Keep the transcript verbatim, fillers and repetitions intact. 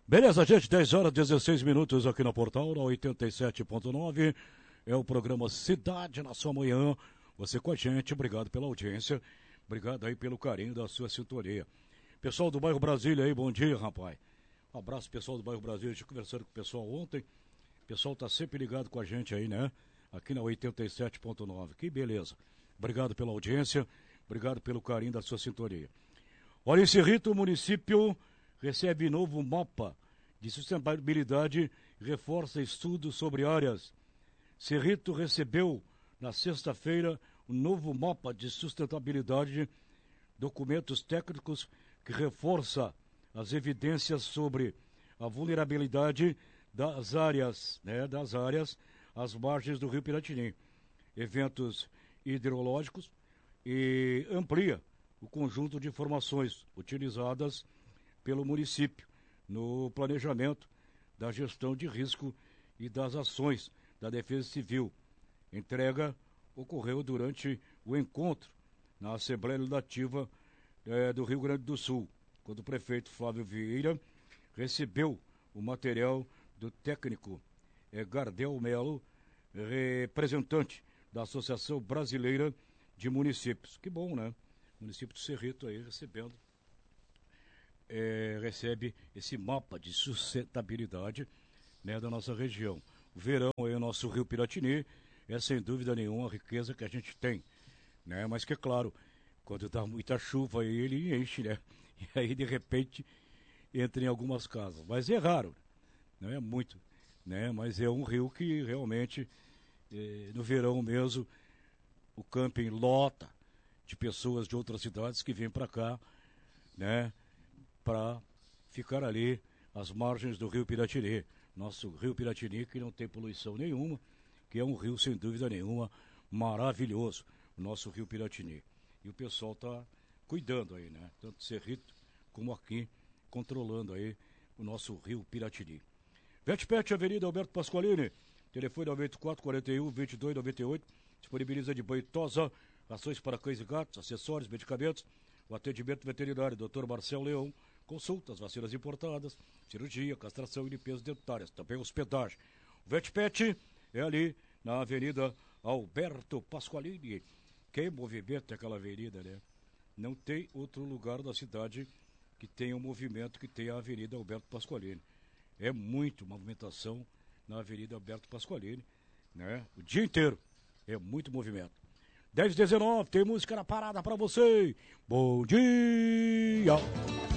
Beleza, gente, dez horas e dezesseis minutos aqui no portal, na oitenta e sete ponto nove. É o programa Cidade na sua manhã. Você com a gente, obrigado pela audiência. Obrigado aí pelo carinho da sua sintonia. Pessoal do bairro Brasília aí, bom dia, rapaz. Um abraço, pessoal do bairro Brasília. Eu estive conversando com o pessoal ontem. O pessoal tá sempre ligado com a gente aí, né? Aqui na oitenta e sete ponto nove. Que beleza. Obrigado pela audiência. Obrigado pelo carinho da sua sintonia. Olha, em Cerrito, o município recebe novo mapa de sustentabilidade e reforça estudos sobre áreas. Cerrito recebeu, na sexta-feira, um novo mapa de sustentabilidade, documentos técnicos que reforça as evidências sobre a vulnerabilidade das áreas, né, das áreas às margens do Rio Piratini, eventos hidrológicos, e amplia o conjunto de informações utilizadas pelo município no planejamento da gestão de risco e das ações da Defesa Civil. Entrega ocorreu durante o encontro na Assembleia Legislativa eh, do Rio Grande do Sul, quando o prefeito Flávio Vieira recebeu o material do técnico eh, Gardel Melo, representante da Associação Brasileira de Municípios. Que bom, né? O município de Cerrito aí recebendo, é, recebe esse mapa de sustentabilidade, né, da nossa região. O verão aí, o nosso Rio Piratini, é sem dúvida nenhuma a riqueza que a gente tem, né? Mas que é claro, quando dá muita chuva aí ele enche, né? E aí de repente entra em algumas casas. Mas é raro, não é muito, né? Mas é um rio que realmente, eh, no verão mesmo, o camping lota de pessoas de outras cidades que vêm para cá, né, para ficar ali às margens do Rio Piratini. Nosso Rio Piratini que não tem poluição nenhuma, que é um rio sem dúvida nenhuma maravilhoso, o nosso Rio Piratini. E o pessoal está cuidando aí, né, tanto Cerrito como aqui, controlando aí o nosso Rio Piratini. Vetpet, Avenida Alberto Pasqualini, telefone noventa e quatro, quarenta e um, vinte e dois, noventa e oito, disponibiliza de banho tosa, rações para cães e gatos, acessórios, medicamentos, o atendimento veterinário, doutor Marcel Leão, consultas, vacinas importadas, cirurgia, castração e limpeza dentárias, também hospedagem. O Vetpet é ali na Avenida Alberto Pasqualini. Quem movimenta aquela avenida, né? Não tem outro lugar da cidade que tenha um movimento que tenha a Avenida Alberto Pasqualini. É muito movimentação na Avenida Alberto Pasqualini, né? O dia inteiro é muito movimento. dez e dezenove, tem música na parada pra você. Bom dia!